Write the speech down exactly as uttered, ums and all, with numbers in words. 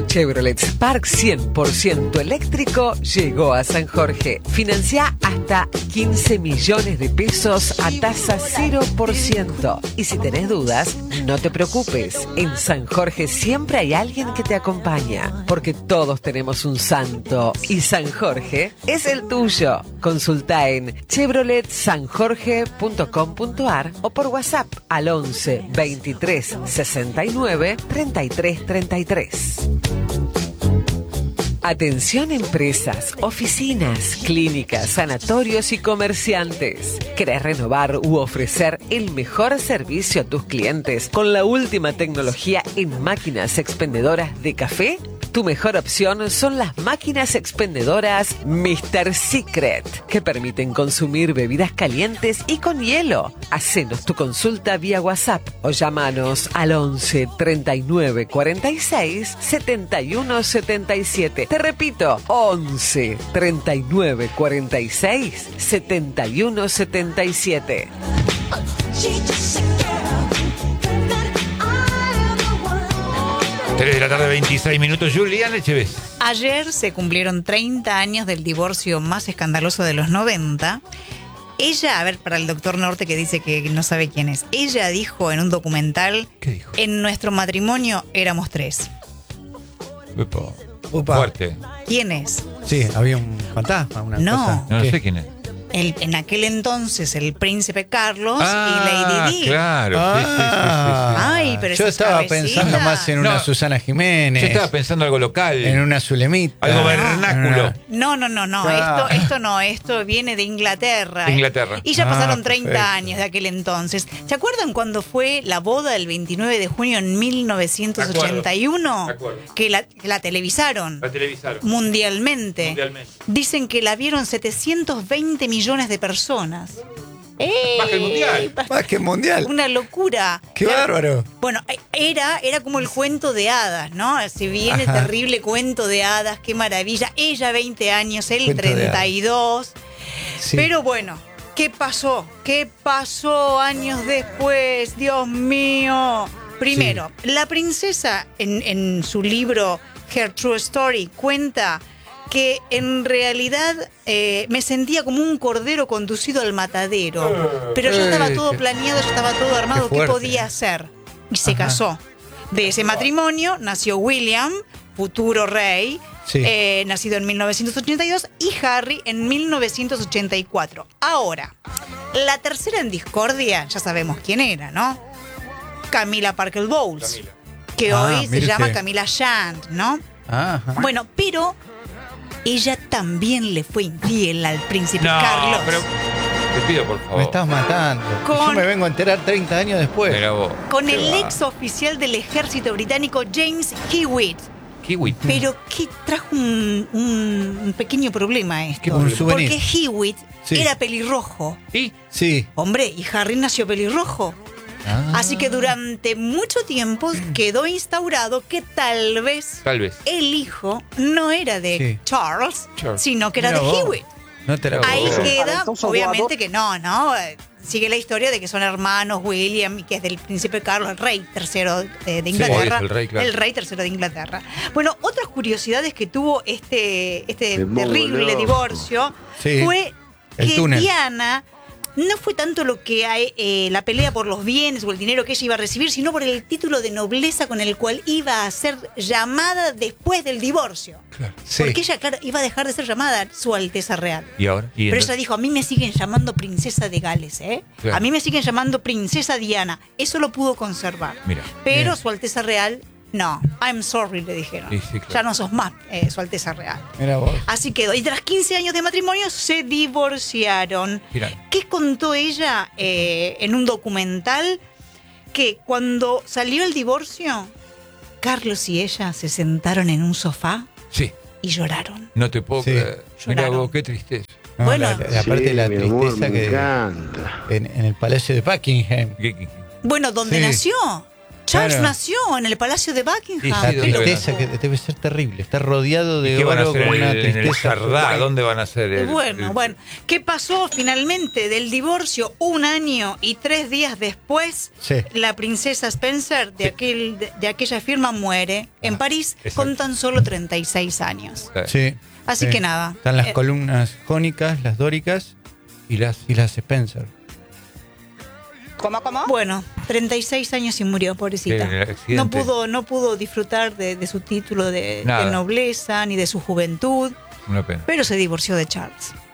Chevrolet Spark cien por ciento eléctrico llegó a San Jorge. Financia hasta quince millones de pesos a tasa cero por ciento. Y si tenés dudas, no te preocupes. En San Jorge siempre hay alguien que te acompaña. Porque todos tenemos un santo. Y San Jorge es el tuyo. Consulta en chevrolet san jorge punto com punto a r o por WhatsApp al once veintitrés sesenta y nueve treinta y tres treinta y tres. Atención empresas, oficinas, clínicas, sanatorios y comerciantes. ¿Querés renovar u ofrecer el mejor servicio a tus clientes con la última tecnología en máquinas expendedoras de café? Tu mejor opción son las máquinas expendedoras míster Secret, que permiten consumir bebidas calientes y con hielo. Hacenos tu consulta vía WhatsApp o llámanos al once treinta y nueve cuarenta y seis setenta y uno setenta y siete. Te repito, once treinta y nueve cuarenta y seis setenta y uno setenta y siete. tres de la tarde, veintiséis minutos. Julián Echeves. Ayer se cumplieron treinta años del divorcio más escandaloso de los noventa. Ella, a ver, para el doctor Norte que dice que no sabe quién es, ella dijo en un documental: ¿Qué dijo? En nuestro matrimonio éramos tres. Upa. Upa. Fuerte. ¿Quién es? Sí, había un fantasma, una No. cosa. No, no ¿Qué? sé quién es. El, en aquel entonces el príncipe Carlos Ah, y Lady Di. claro. Sí, sí, sí, sí, sí. Ah, Ay, pero yo esas estaba cabecitas. pensando más en una No. Susana Jiménez, Yo estaba pensando algo local. en una Zulemita, Algo en vernáculo. una- No, no, no, no. Ah. Esto, esto no, esto viene de Inglaterra. De Inglaterra. Y ya Ah, pasaron treinta perfecto. años de aquel entonces. ¿Se acuerdan cuando fue la boda del veintinueve de junio en mil novecientos ochenta y uno? De acuerdo. Que la, que la televisaron La televisaron. mundialmente. Mundialmente. Dicen que la vieron setecientos veinte millones de personas. ¡Ey! Más que el mundial. Más que mundial. Una locura. ¡Qué Claro. bárbaro! Bueno, era, era como el cuento de hadas, ¿no? Se viene Ajá. terrible cuento de hadas, qué maravilla. Ella veinte años, él Cuento de treinta y dos. Sí. Pero bueno, ¿qué pasó? ¿Qué pasó años después? Dios mío. Primero, la princesa en, en su libro Her True Story cuenta que en realidad eh, me sentía como un cordero conducido al matadero. Pero ya estaba Eh, todo qué- planeado, ya estaba todo armado. qué ¿Qué fuerte. podía hacer? Y se Ajá. casó. De ese matrimonio nació William, futuro rey, Sí. eh, nacido en mil novecientos ochenta y dos, y Harry en mil novecientos ochenta y cuatro. Ahora, la tercera en discordia, ya sabemos quién era, ¿no? Camila Parker Bowles, Camila. que Ah, hoy se mire llama usted. Camila Shand, ¿no? Ajá. Bueno, pero ella también le fue infiel al príncipe No, Carlos. pero te pido por favor. Me estás matando. Con- Yo me vengo a enterar treinta años después. Mira vos. Con Qué el va. ex oficial del ejército británico James Hewitt. Kiwi. Pero que trajo un, un- un pequeño problema esto. ¿Qué, un souvenir? Porque Hewitt Sí. era pelirrojo. ¿Y? Sí. Hombre, y Harry nació pelirrojo. Ah. Así que durante mucho tiempo quedó instaurado que tal vez Tal vez. el hijo no era de Sí. Charles, Charles. sino que era Mira de vos. Hewitt. No te la Ahí Oh. queda, obviamente que no, ¿no? Eh, Sigue la historia de que son hermanos William y que es del príncipe Carlos, el rey tercero de, de Inglaterra. es el rey, claro. El rey tercero de Inglaterra. Bueno, otras curiosidades que tuvo este, este Qué terrible mono. divorcio Sí, fue el que túnel. Diana no fue tanto lo que hay, eh, la pelea por los bienes o el dinero que ella iba a recibir, sino por el título de nobleza con el cual iba a ser llamada después del divorcio. Claro. Sí. Porque ella, claro, iba a dejar de ser llamada Su Alteza Real. ¿Y ahora? ¿Y Pero entonces? ella dijo, a mí me siguen llamando princesa de Gales, ¿eh? Claro. A mí me siguen llamando princesa Diana. Eso lo pudo conservar. Mira. Pero Bien. Su Alteza Real, no. I'm sorry, le dijeron. Sí, sí, claro. Ya no sos más eh, Su Alteza Real. Mira vos. Así quedó. Y tras quince años de matrimonio se divorciaron. Mira. ¿Qué contó ella eh, en un documental? Que cuando salió el divorcio, Carlos y ella se sentaron en un sofá Sí. y lloraron. No te puedo Sí. creer. Mira Lloraron. vos, qué tristeza. No, Bueno. la, la parte de la mi amor, tristeza me que encanta. en, en el Palacio de Buckingham. ¿Qué- qué- Bueno, donde Sí. nació Charles Claro. nació en el Palacio de Buckingham. Sí, La sí, ¿dónde van a tristeza que hacer? debe ser terrible. Está rodeado ¿Y de qué van a oro hacer con en, una el- en el tristeza. Jardá? ¿Dónde van a hacer? Y el- bueno, el- bueno. ¿Qué pasó finalmente del divorcio? Un año y tres días después, Sí. la princesa Spencer de, aquel, de, de aquella firma muere en Ah, París exacto. con tan solo treinta y seis años. Sí. Así sí. que nada. Están las Eh, columnas jónicas, las dóricas y las, y las Spencer. ¿Cómo, cómo? Bueno, treinta y seis años y murió, pobrecita. Sí, en el accidente. No pudo, no pudo disfrutar de, de su título de, Nada. de nobleza ni de su juventud, Una pena. pero se divorció de Charles.